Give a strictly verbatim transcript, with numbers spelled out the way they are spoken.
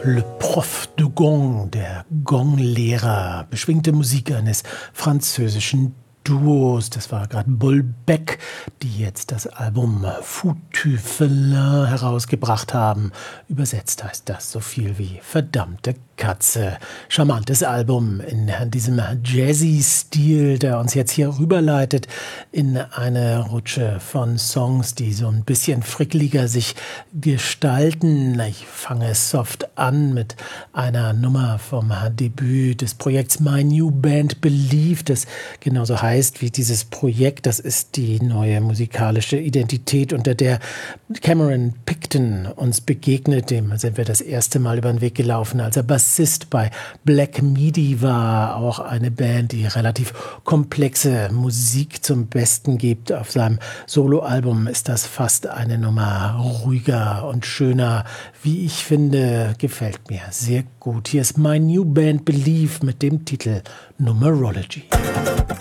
Le Prof de Gong, der Gonglehrer, beschwingte Musik eines französischen Duos. Das war gerade Bolbec, die jetzt das Album Foutu Felin herausgebracht haben. Übersetzt heißt das so viel wie verdammte Katze. Charmantes Album in diesem Jazzy-Stil, der uns jetzt hier rüberleitet in eine Rutsche von Songs, die so ein bisschen frickeliger sich gestalten. Ich fange soft an mit einer Nummer vom Debüt des Projekts My New Band Believe, das genauso heißt wie dieses Projekt. Das ist die neue musikalische Identität, unter der Cameron Picton uns begegnet. Dem sind wir das erste Mal über den Weg gelaufen, als er Bassist bei Black Midi war. Auch eine Band, die relativ komplexe Musik zum Besten gibt. Auf seinem Soloalbum ist das fast eine Nummer ruhiger und schöner. Wie ich finde, gefällt mir sehr gut. Hier ist My New Band Believe mit dem Titel Numerology.